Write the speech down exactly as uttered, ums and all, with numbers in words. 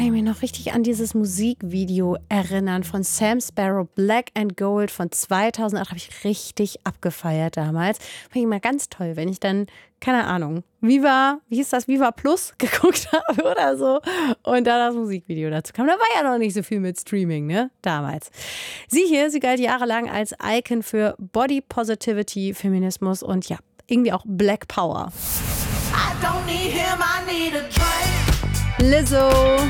ich mich noch richtig an dieses Musikvideo erinnern von Sam Sparrow, Black and Gold von zweitausendacht. Habe ich richtig abgefeiert damals. Fand ich immer ganz toll, wenn ich dann, keine Ahnung, Viva, wie hieß das, Viva Plus geguckt habe oder so. Und da das Musikvideo dazu kam. Da war ja noch nicht so viel mit Streaming, ne? Damals. Sie hier, sie galt jahrelang als Icon für Body Positivity, Feminismus und ja, irgendwie auch Black Power. I don't need him, I need a drink. Lizzo.